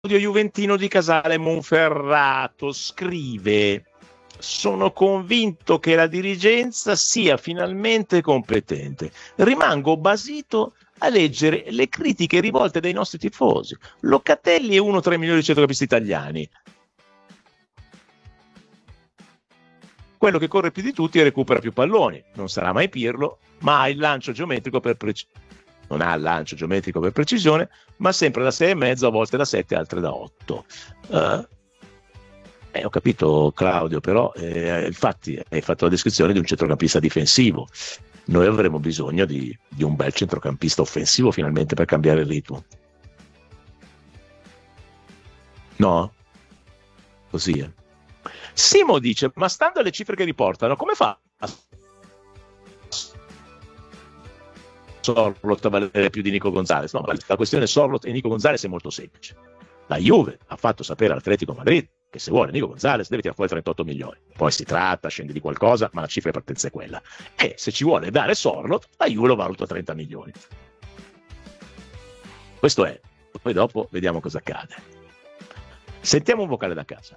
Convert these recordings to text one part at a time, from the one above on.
Juventino di Casale Monferrato scrive: sono convinto che la dirigenza sia finalmente competente. Rimango basito a leggere le critiche rivolte dai nostri tifosi. Locatelli è uno tra i migliori centrocampisti italiani. Quello che corre più di tutti e recupera più palloni. Non sarà mai Pirlo, ma ha il lancio geometrico per precisione. Non ha il lancio geometrico per precisione, ma sempre da 6,5, a volte da 7, altre da 8. Ho capito, Claudio, però infatti hai fatto la descrizione di un centrocampista difensivo. Noi avremo bisogno di un bel centrocampista offensivo finalmente per cambiare il ritmo. No? Così è. Simo dice: ma stando alle cifre che riportano, come fa Sorloth a valere più di Nico Gonzalez? No, la questione Sorloth e Nico Gonzalez è molto semplice. La Juve ha fatto sapere all'Atletico Madrid che se vuole Nico Gonzalez deve tirare fuori 38 milioni. Poi si tratta, scende di qualcosa, ma la cifra di partenza è quella. E se ci vuole dare Sorloth, la Juve lo valuta a 30 milioni. Questo è. Poi dopo vediamo cosa accade. Sentiamo un vocale da casa.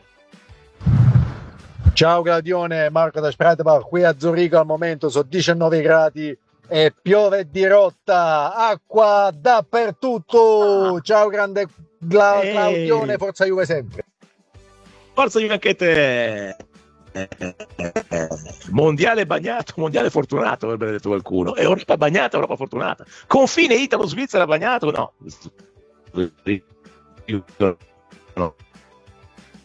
Ciao Claudione, Marco da Sprataba, qui a Zurigo al momento sono 19 gradi e piove di rotta, acqua dappertutto. Ciao grande Claudione, forza Juve sempre. Forza Juve anche te. Mondiale bagnato, mondiale fortunato, avrebbe detto qualcuno. Europa bagnata, Europa fortunata. Confine Italo-Svizzera bagnato, no.